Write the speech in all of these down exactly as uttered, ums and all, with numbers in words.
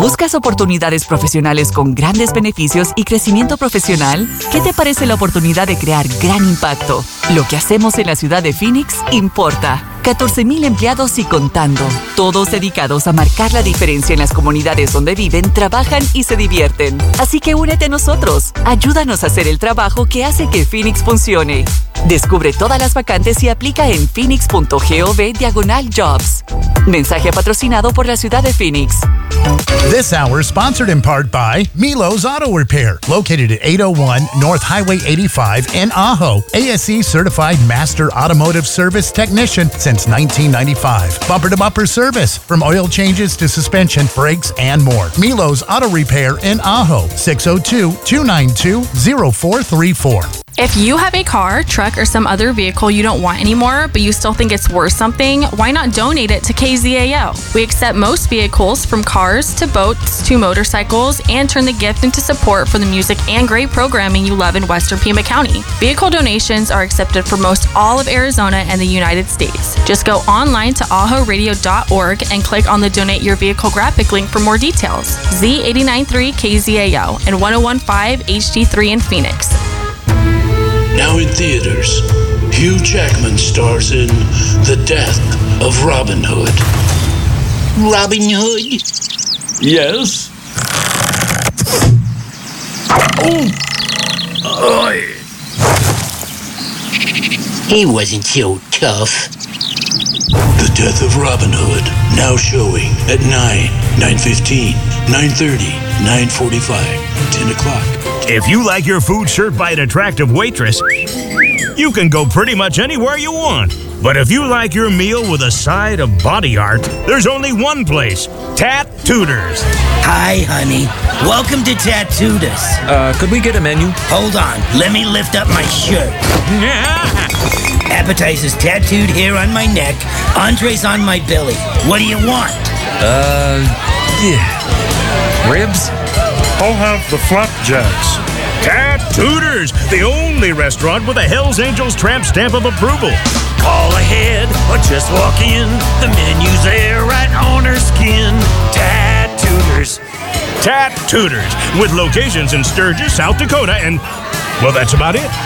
¿Buscas oportunidades profesionales con grandes beneficios y crecimiento profesional? ¿Qué te parece la oportunidad de crear gran impacto? Lo que hacemos en la ciudad de Phoenix importa. catorce mil empleados y contando, todos dedicados a marcar la diferencia en las comunidades donde viven, trabajan y se divierten. Así que únete a nosotros. Ayúdanos a hacer el trabajo que hace que Phoenix funcione. Descubre todas las vacantes y aplica en phoenix.gov diagonal jobs. Mensaje patrocinado por la ciudad de Phoenix. This hour sponsored in part by Milo's Auto Repair, located at eight oh one North Highway eighty-five in Ajo. A S E certified master automotive service technician since nineteen ninety-five. Bumper-to-bumper service, from oil changes to suspension, brakes, and more. Milo's Auto Repair in Ajo, six oh two, two nine two, oh four three four. If you have a car, truck, or some other vehicle you don't want anymore, but you still think it's worth something, why not donate it to K Z A O? We accept most vehicles, from cars to boats to motorcycles, and turn the gift into support for the music and great programming you love in Western Pima County. Vehicle donations are accepted for most all of Arizona and the United States. Just go online to ajo radio dot org and click on the Donate Your Vehicle graphic link for more details. Z eighty-nine point three K Z A O and one oh one point five H D three in Phoenix. Now in theaters, Hugh Jackman stars in The Death of Robin Hood. Robin Hood? Yes? Oh! Oh. He wasn't so tough. The Death of Robin Hood, now showing at nine, nine fifteen, nine thirty, nine forty-five, ten o'clock. If you like your food served by an attractive waitress, you can go pretty much anywhere you want. But if you like your meal with a side of body art, there's only one place, Tat-Tutors. Hi, honey. Welcome to Tat-Tutors. Uh, could we get a menu? Hold on. Let me lift up my shirt. Appetizers tattooed here on my neck, entrees on my belly. What do you want? Uh, yeah. Ribs? I'll have the flapjacks. Tat-Tutors, the only restaurant with a Hells Angels tramp stamp of approval. Call ahead or just walk in. The menu's there right on her skin. Tat-Tutors. Tat-Tutors, with locations in Sturgis, South Dakota, and, well, that's about it.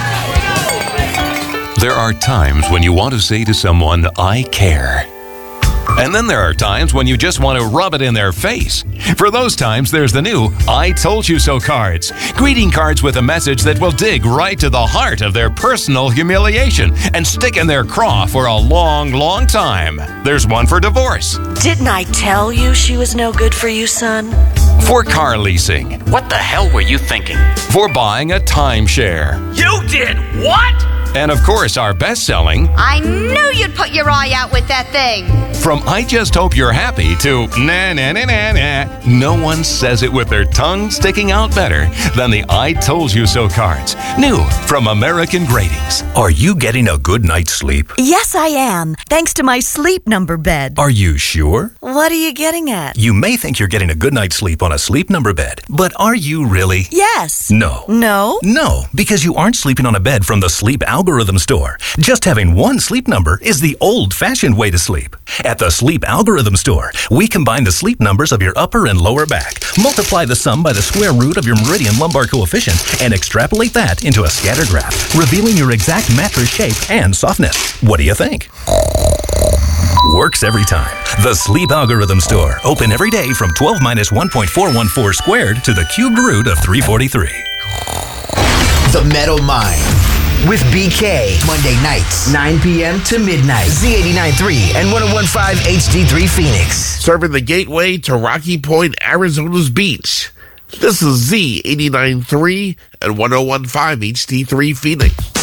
There are times when you want to say to someone, I care. And then there are times when you just want to rub it in their face. For those times, there's the new I Told You So cards. Greeting cards with a message that will dig right to the heart of their personal humiliation and stick in their craw for a long, long time. There's one for divorce. Didn't I tell you she was no good for you, son? For car leasing. What the hell were you thinking? For buying a timeshare. You did what? And of course, our best-selling... I knew you'd put your eye out with that thing. From I Just Hope You're Happy to na na na na na. No one says it with their tongue sticking out better than the I Told You So cards. New from American Gratings. Are you getting a good night's sleep? Yes, I am, thanks to my Sleep Number bed. Are you sure? What are you getting at? You may think you're getting a good night's sleep on a Sleep Number bed, but are you really? Yes. No. No? No, because you aren't sleeping on a bed from the Sleep Algorithm Store. Just having one Sleep Number is the old-fashioned way to sleep. At the Sleep Algorithm Store, we combine the sleep numbers of your upper and lower back, multiply the sum by the square root of your meridian lumbar coefficient, and extrapolate that into a scatter graph, revealing your exact mattress shape and softness. What do you think? Works every time. The Sleep Algorithm Store, open every day from twelve minus one point four one four squared to the cubed root of three forty-three. The Metal Mind with B K, Monday nights, nine p.m. to midnight. Z eighty-nine point three and one oh one point five H D three Phoenix. Serving the gateway to Rocky Point, Arizona's beach. This is Z eighty-nine point three and one oh one point five H D three Phoenix.